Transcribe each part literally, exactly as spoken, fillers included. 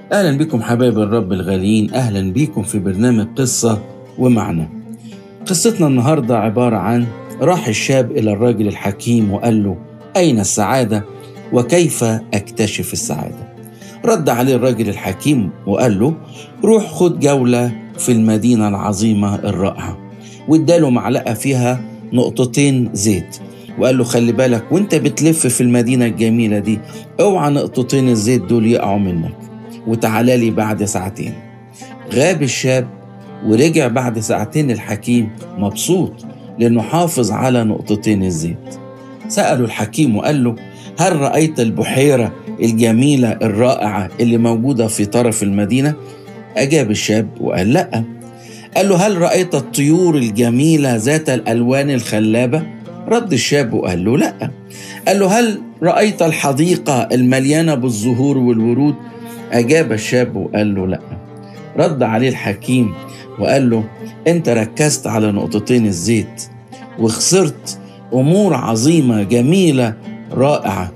أهلا بكم حبايب الرب الغاليين، أهلا بكم في برنامج قصة ومعنى. قصتنا النهاردة عبارة عن راح الشاب إلى الراجل الحكيم وقال له: أين السعادة وكيف أكتشف السعادة؟ رد عليه الراجل الحكيم وقال له: روح خد جولة في المدينة العظيمة الرائعة، واداله معلقة فيها نقطتين زيت وقال له: خلي بالك وانت بتلف في المدينة الجميلة دي اوعى نقطتين الزيت دول يقعوا منك، وتعالى لي بعد ساعتين. غاب الشاب ورجع بعد ساعتين الحكيم مبسوط لأنه حافظ على نقطتين الزيت. سأله الحكيم وقال له: هل رأيت البحيرة الجميلة الرائعة اللي موجودة في طرف المدينة؟ أجاب الشاب وقال: لأ. قال له: هل رأيت الطيور الجميلة ذات الألوان الخلابة؟ رد الشاب وقال له: لأ. قال له: هل رأيت الحديقة المليانة بالزهور والورود؟ أجاب الشاب وقال له: لأ. رد عليه الحكيم وقال له: أنت ركزت على نقطتين الزيت وخسرت أمور عظيمة جميلة رائعة.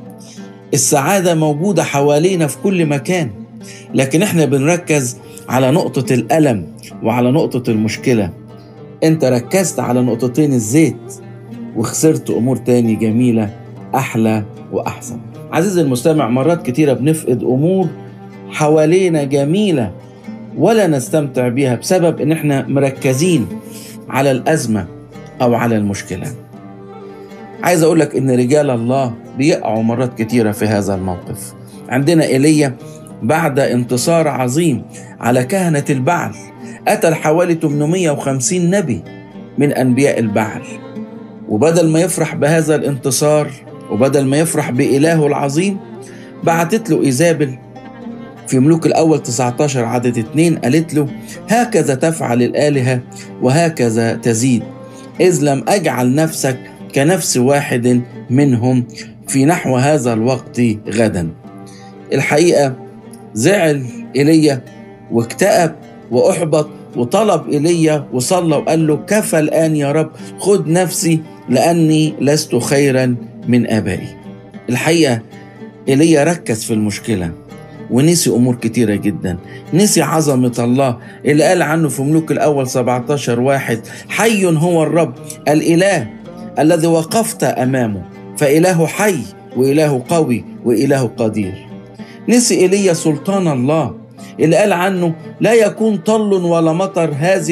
السعادة موجودة حوالينا في كل مكان، لكن احنا بنركز على نقطة الألم وعلى نقطة المشكلة. أنت ركزت على نقطتين الزيت وخسرت أمور تاني جميلة أحلى وأحسن. عزيزي المستمع، مرات كتيرة بنفقد أمور حوالينا جميلة ولا نستمتع بيها بسبب إن احنا مركزين على الأزمة أو على المشكلة. عايز أقولك إن رجال الله بيقعوا مرات كتيرة في هذا الموقف. عندنا إيليا بعد انتصار عظيم على كهنة البعل قتل حوالي ثمانمائة وخمسين نبي من أنبياء البعل، وبدل ما يفرح بهذا الانتصار وبدل ما يفرح بإلهه العظيم بعتت له إيزابل في ملوك الأول تسعة عشر عدد اتنين، قالت له: هكذا تفعل الآلهة وهكذا تزيد، إذ لم أجعل نفسك كنفس واحد منهم في نحو هذا الوقت غدا. الحقيقة زعل إيليا واكتئب وأحبط وطلب إيليا وصلى وقال له: كفى الآن يا رب، خد نفسي لأني لست خيرا من آبائي. الحقيقة إيليا ركز في المشكلة ونسي أمور كتيرة جدا، نسي عظمة الله اللي قال عنه في ملوك الأول سبعة عشر واحد: حي هو الرب الإله الذي وقفت أمامه، فإله حي وإله قوي وإله قدير. نسي إيليا سلطان الله اللي قال عنه: لا يكون طل ولا مطر هذه